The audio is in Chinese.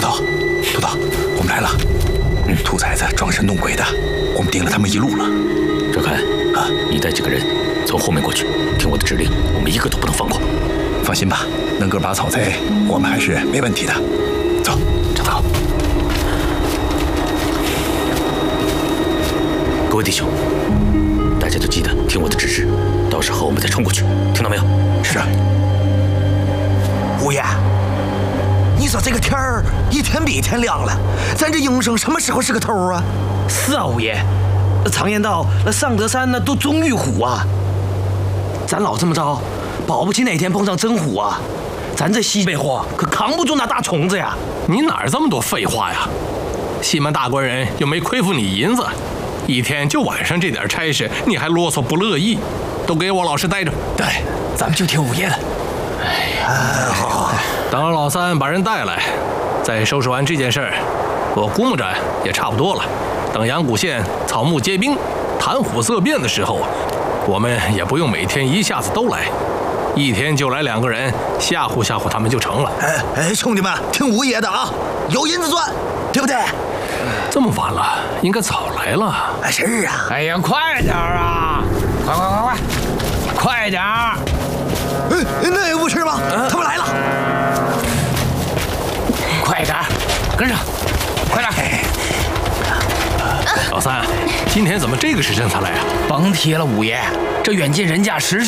走，督导，我们来了。兔崽子装神弄鬼的，我们盯了他们一路了。 赵凯啊，你带几个人从后面过去，听我的指令，我们一个都不能放过。 放心吧，能个把草贼，我们还是没问题的。走， 张导。各位弟兄，大家都记得听我的指示，到时候我们再冲过去，听到没有？ 是。 五爷，你说这个天儿一天比一天亮了，咱这营生什么时候是个头啊？ 是啊，五爷，常言道，那上得山那都终遇虎啊。咱老这么着，保不齐哪天碰上真虎啊，咱这西北货可扛不住那大虫子呀。 你哪儿这么多废话呀？西门大官人又没亏负你银子，一天就晚上这点差事，你还啰嗦不乐意？都给我老实待着。 对，咱们就听五爷的。 好。 等老三把人带来，再收拾完这件事儿，我估摸着也差不多了。等阳谷县草木皆兵、谈虎色变的时候，我们也不用每天一下子都来，一天就来2个人，吓唬吓唬他们就成了。 兄弟们，听五爷的啊，有银子赚，对不对？ 这么晚了，应该早来了。 是啊。 哎呀，快点啊！快点儿！ 那也不是吗？他们来了。 快点，跟上，快点！ 老三，今天怎么这个时辰才来啊？ 甭提了，五爷，这远近人家时